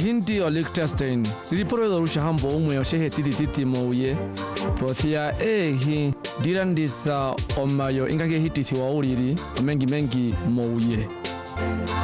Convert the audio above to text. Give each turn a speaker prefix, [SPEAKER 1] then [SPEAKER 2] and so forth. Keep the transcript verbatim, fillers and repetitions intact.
[SPEAKER 1] hindi o Liechtenstein riporo do rusha hambo umwe o shehe titi titi mouye pothia e hi diranditha omayo ingage hititi wa uriri mengi mengi mouye